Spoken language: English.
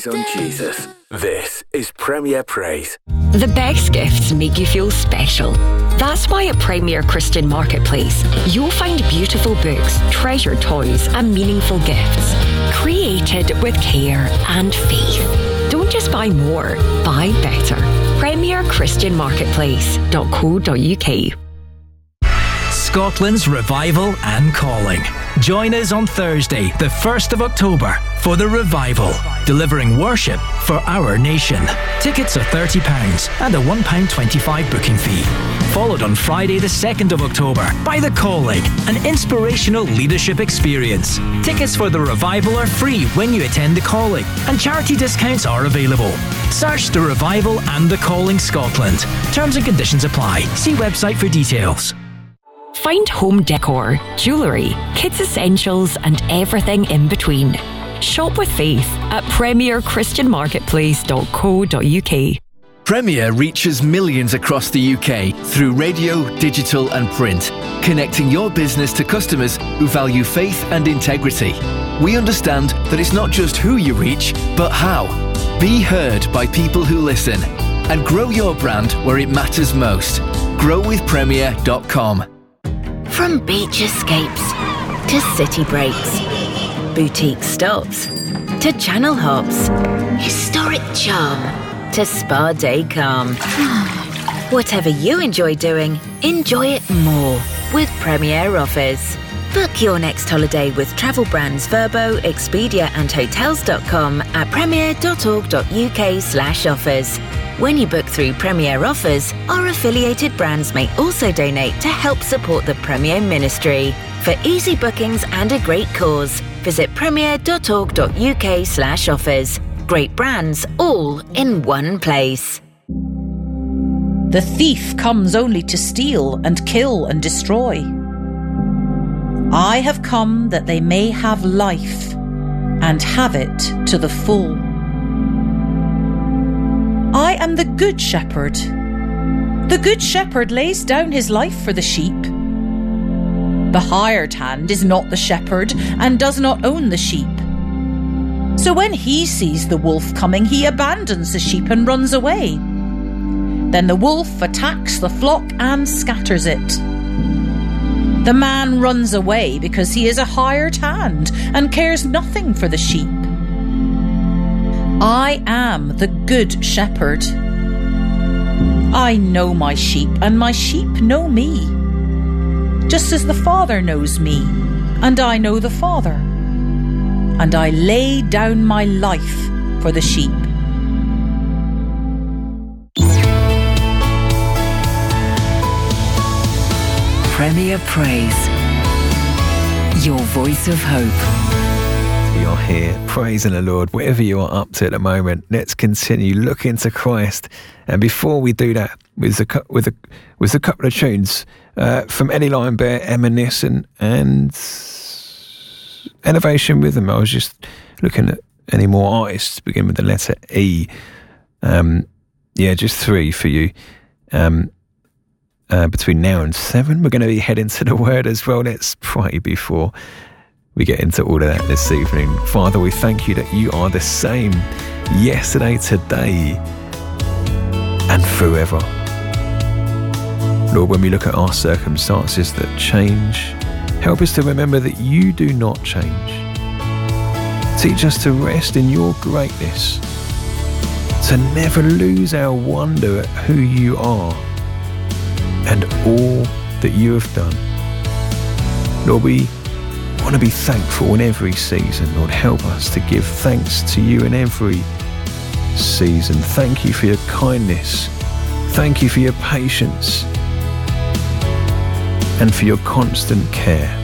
eyes on Jesus. This is Premier Praise. The best gifts make you feel special. That's why at Premier Christian Marketplace, you'll find beautiful books, treasured toys and meaningful gifts, created with care and faith. Don't just buy more, buy better. PremierChristianMarketplace.co.uk. Scotland's revival and calling. Join us on Thursday, the 1st of October, for The Revival, delivering worship for our nation. Tickets are £30 and a £1.25 booking fee. Followed on Friday, the 2nd of October, by The Calling, an inspirational leadership experience. Tickets for The Revival are free when you attend The Calling, and charity discounts are available. Search The Revival and The Calling Scotland. Terms and conditions apply. See website for details. Find home decor, jewellery, kids essentials and everything in between. Shop with faith at PremierChristianMarketplace.co.uk. Premier reaches millions across the UK through radio, digital and print, connecting your business to customers who value faith and integrity. We understand that it's not just who you reach, but how. Be heard by people who listen and grow your brand where it matters most. growwithpremier.com. From beach escapes to city breaks, boutique stops to channel hops, historic charm to spa day calm. Whatever you enjoy doing, enjoy it more with Premier Offers. Book your next holiday with travel brands Vrbo, Expedia and Hotels.com at premier.org.uk/offers. When you book through Premier Offers, our affiliated brands may also donate to help support the Premier Ministry. For easy bookings and a great cause, visit premier.org.uk/offers. Great brands all in one place. The thief comes only to steal and kill and destroy. I have come that they may have life and have it to the full. I am the Good Shepherd. The Good Shepherd lays down his life for the sheep. The hired hand is not the shepherd and does not own the sheep. So when he sees the wolf coming, he abandons the sheep and runs away. Then the wolf attacks the flock and scatters it. The man runs away because he is a hired hand and cares nothing for the sheep. I am the Good Shepherd. I know my sheep, and my sheep know me, just as the Father knows me, and I know the Father, and I lay down my life for the sheep. Premier Praise, your voice of hope. We are here praising the Lord. Whatever you are up to at the moment, let's continue looking to Christ. And before we do that, with a couple of tunes from Eddie Linebear, Eminence and Elevation Rhythm. I was just looking at any more artists begin with the letter E. Just 3 for you. Between now and 7, we're going to be heading to the Word as well. Let's pray before we get into all of that this evening. Father, we thank you that you are the same yesterday, today, and forever. Lord, when we look at our circumstances that change, help us to remember that you do not change. Teach us to rest in your greatness, to never lose our wonder at who you are and all that you have done. Lord, we want to be thankful in every season. Lord, help us to give thanks to you in every season. Thank you for your kindness. Thank you for your patience and for your constant care.